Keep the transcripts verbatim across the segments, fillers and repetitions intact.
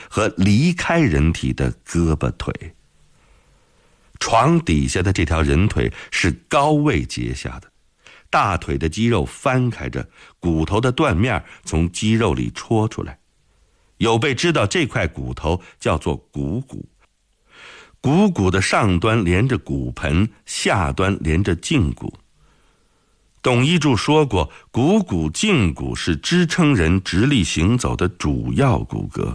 和离开人体的胳膊腿。床底下的这条人腿是高位截下的，大腿的肌肉翻开着，骨头的断面从肌肉里戳出来。有备知道这块骨头叫做股骨，股骨的上端连着骨盆，下端连着胫骨。董一柱说过，股骨胫骨是支撑人直立行走的主要骨骼。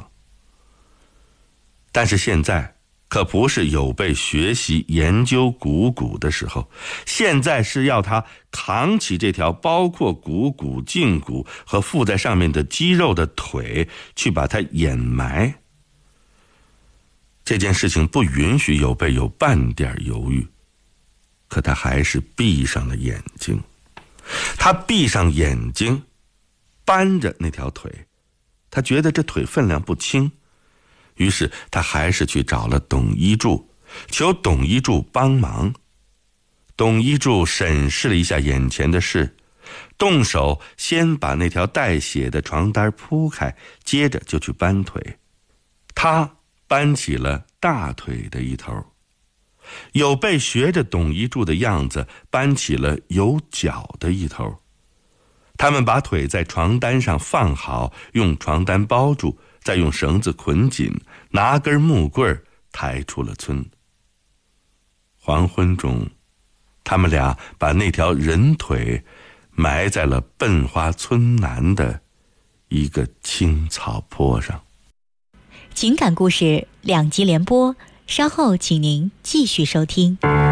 但是现在可不是有备学习研究股骨的时候，现在是要他扛起这条包括股骨、胫骨和附在上面的肌肉的腿，去把它掩埋。这件事情不允许有备有半点犹豫，可他还是闭上了眼睛。他闭上眼睛，搬着那条腿，他觉得这腿分量不轻，于是他还是去找了董一柱，求董一柱帮忙。董一柱审视了一下眼前的事，动手先把那条带血的床单铺开，接着就去搬腿。他搬起了大腿的一头，有备学着董一柱的样子搬起了有脚的一头。他们把腿在床单上放好，用床单包住，再用绳子捆紧，拿根木棍抬出了村。黄昏中，他们俩把那条人腿埋在了笨花村南的一个青草坡上。 情感故事两集连播，稍后请您继续收听。